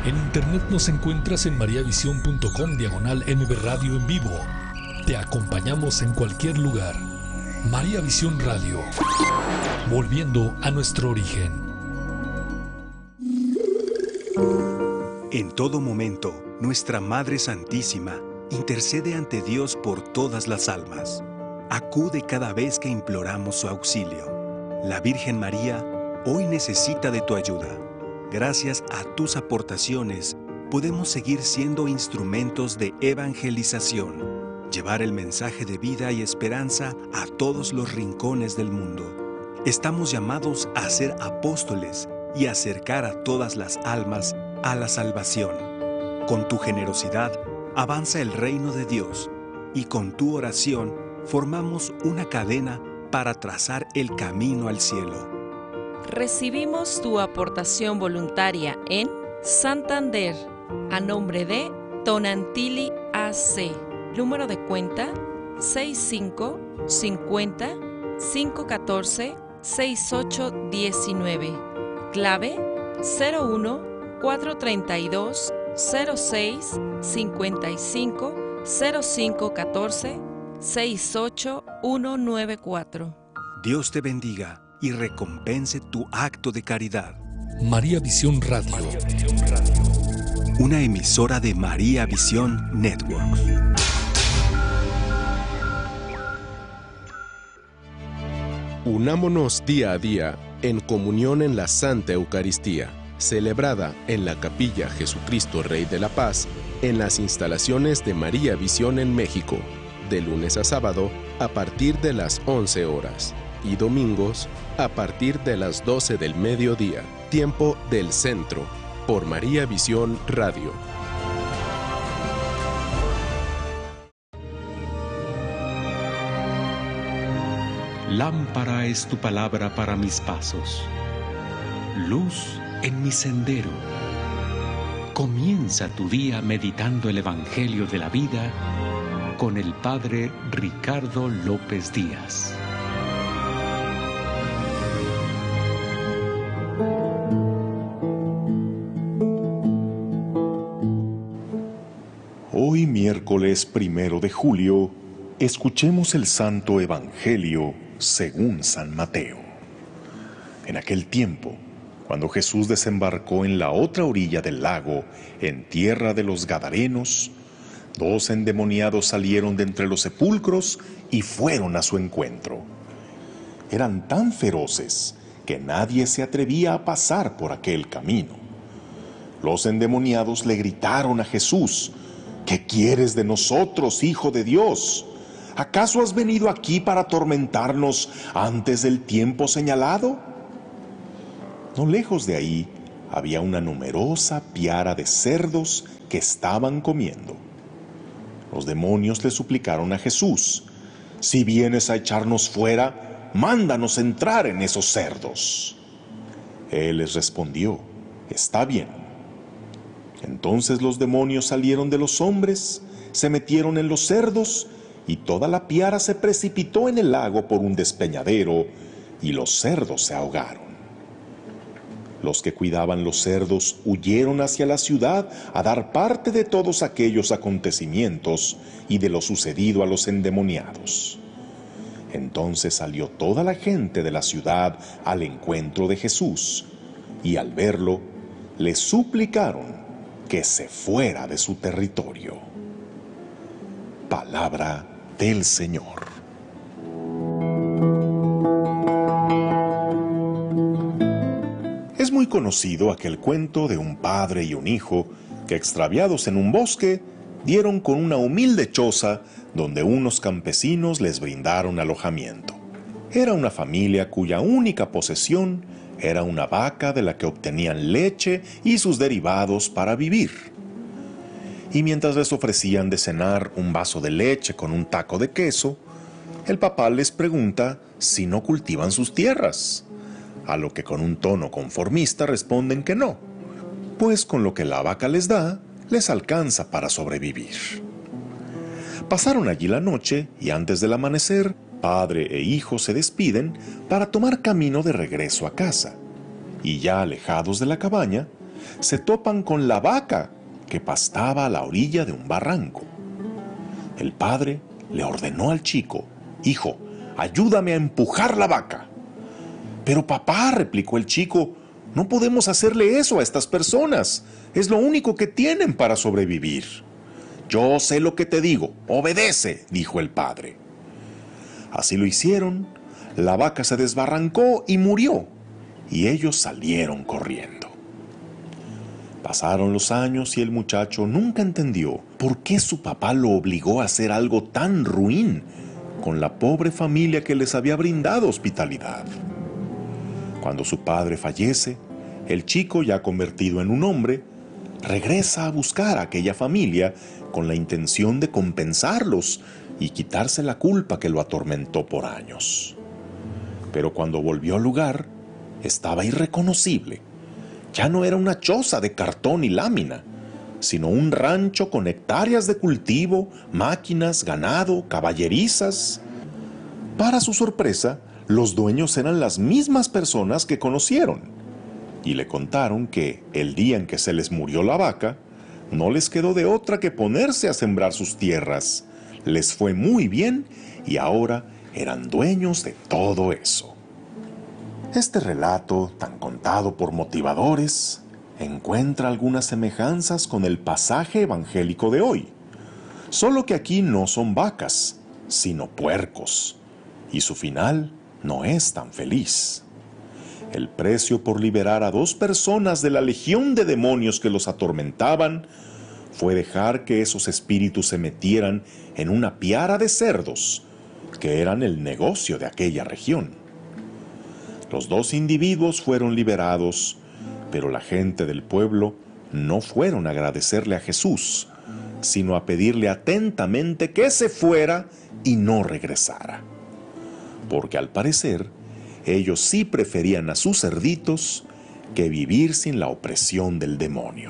En internet nos encuentras en mariavision.com/MB Radio en vivo. Te acompañamos en cualquier lugar. María Visión Radio, volviendo a nuestro origen. En todo momento, nuestra Madre Santísima intercede ante Dios por todas las almas. Acude cada vez que imploramos su auxilio. La Virgen María hoy necesita de tu ayuda. Gracias a tus aportaciones, podemos seguir siendo instrumentos de evangelización, llevar el mensaje de vida y esperanza a todos los rincones del mundo. Estamos llamados a ser apóstoles y acercar a todas las almas a la salvación. Con tu generosidad, avanza el reino de Dios y con tu oración formamos una cadena para trazar el camino al cielo. Recibimos tu aportación voluntaria en Santander, a nombre de Tonantili AC. Número de cuenta 6550-514-6819. Clave 01-432-06-55-0514-68194. Dios te bendiga y recompense tu acto de caridad. María Visión Radio. Una emisora de María Visión Networks. Unámonos día a día en comunión en la Santa Eucaristía, celebrada en la Capilla Jesucristo Rey de la Paz, en las instalaciones de María Visión en México, de lunes a sábado a partir de las 11 horas y domingos a partir de las 12 del mediodía, tiempo del centro, por María Visión Radio. Lámpara es tu palabra para mis pasos, luz en mi sendero. Comienza tu día meditando el Evangelio de la vida con el Padre Ricardo López Díaz. Hoy, miércoles 1 de julio, escuchemos el Santo Evangelio según San Mateo. En aquel tiempo, cuando Jesús desembarcó en la otra orilla del lago, en tierra de los Gadarenos, 2 endemoniados salieron de entre los sepulcros y fueron a su encuentro. Eran tan feroces que nadie se atrevía a pasar por aquel camino. Los endemoniados le gritaron a Jesús: ¿qué quieres de nosotros, Hijo de Dios? ¿Acaso has venido aquí para atormentarnos antes del tiempo señalado? No lejos de ahí había una numerosa piara de cerdos que estaban comiendo. Los demonios le suplicaron a Jesús: si vienes a echarnos fuera, mándanos entrar en esos cerdos. Él les respondió: está bien. Entonces los demonios salieron de los hombres, se metieron en los cerdos, y toda la piara se precipitó en el lago por un despeñadero, y los cerdos se ahogaron. Los que cuidaban los cerdos huyeron hacia la ciudad a dar parte de todos aquellos acontecimientos y de lo sucedido a los endemoniados. Entonces salió toda la gente de la ciudad al encuentro de Jesús, y al verlo, le suplicaron que se fuera de su territorio. Palabra del Señor. Es muy conocido aquel cuento de un padre y un hijo que, extraviados en un bosque, dieron con una humilde choza donde unos campesinos les brindaron alojamiento. Era una familia cuya única posesión era una vaca de la que obtenían leche y sus derivados para vivir. Y mientras les ofrecían de cenar un vaso de leche con un taco de queso, el papá les pregunta si no cultivan sus tierras, a lo que con un tono conformista responden que no, pues con lo que la vaca les da, les alcanza para sobrevivir. Pasaron allí la noche y antes del amanecer, padre e hijo se despiden para tomar camino de regreso a casa. Y ya alejados de la cabaña, se topan con la vaca que pastaba a la orilla de un barranco. El padre le ordenó al chico: «Hijo, ayúdame a empujar la vaca». «Pero papá», replicó el chico, «no podemos hacerle eso a estas personas. Es lo único que tienen para sobrevivir». «Yo sé lo que te digo, obedece», dijo el padre. Así lo hicieron, la vaca se desbarrancó y murió, y ellos salieron corriendo. Pasaron los años y el muchacho nunca entendió por qué su papá lo obligó a hacer algo tan ruin con la pobre familia que les había brindado hospitalidad. Cuando su padre fallece, el chico, ya convertido en un hombre, regresa a buscar a aquella familia con la intención de compensarlos y quitarse la culpa que lo atormentó por años. Pero cuando volvió al lugar, estaba irreconocible. Ya no era una choza de cartón y lámina, sino un rancho con hectáreas de cultivo, máquinas, ganado, caballerizas. Para su sorpresa, los dueños eran las mismas personas que conocieron, y le contaron que el día en que se les murió la vaca, no les quedó de otra que ponerse a sembrar sus tierras. Les fue muy bien y ahora eran dueños de todo eso. Este relato, tan contado por motivadores, encuentra algunas semejanzas con el pasaje evangélico de hoy. Solo que aquí no son vacas, sino puercos, y su final no es tan feliz. El precio por liberar a 2 personas de la legión de demonios que los atormentaban fue dejar que esos espíritus se metieran en una piara de cerdos, que eran el negocio de aquella región. Los 2 individuos fueron liberados, pero la gente del pueblo no fueron a agradecerle a Jesús, sino a pedirle atentamente que se fuera y no regresara. Porque al parecer, ellos sí preferían a sus cerditos que vivir sin la opresión del demonio.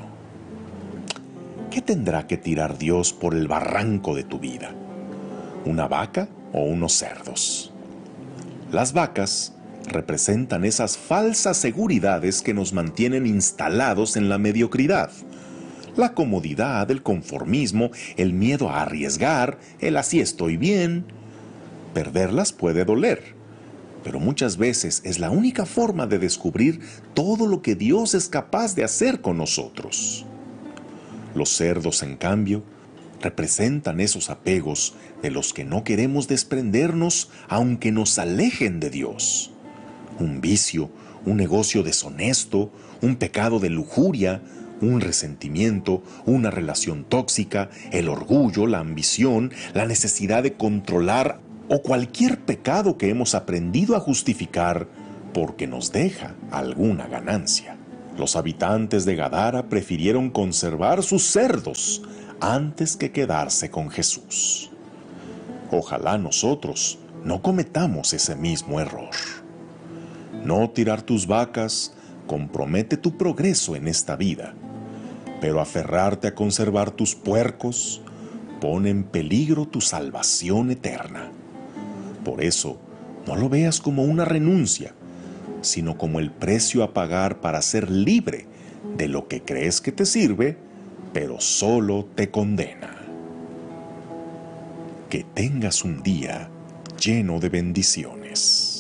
¿Qué tendrá que tirar Dios por el barranco de tu vida? ¿Una vaca o unos cerdos? Las vacas representan esas falsas seguridades que nos mantienen instalados en la mediocridad. La comodidad, el conformismo, el miedo a arriesgar, el así estoy bien. Perderlas puede doler, pero muchas veces es la única forma de descubrir todo lo que Dios es capaz de hacer con nosotros. Los cerdos, en cambio, representan esos apegos de los que no queremos desprendernos aunque nos alejen de Dios. Un vicio, un negocio deshonesto, un pecado de lujuria, un resentimiento, una relación tóxica, el orgullo, la ambición, la necesidad de controlar o cualquier pecado que hemos aprendido a justificar porque nos deja alguna ganancia. Los habitantes de Gadara prefirieron conservar sus cerdos antes que quedarse con Jesús. Ojalá nosotros no cometamos ese mismo error. No tirar tus vacas compromete tu progreso en esta vida, pero aferrarte a conservar tus puercos pone en peligro tu salvación eterna. Por eso, no lo veas como una renuncia, sino como el precio a pagar para ser libre de lo que crees que te sirve, pero solo te condena. Que tengas un día lleno de bendiciones.